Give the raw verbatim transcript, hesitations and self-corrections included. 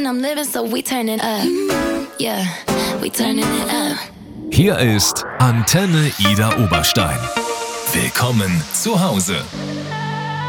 and I'm living, so we turning up. Yeah, we turning it up. Hier ist Antenne Ida Oberstein. Willkommen zu Hause.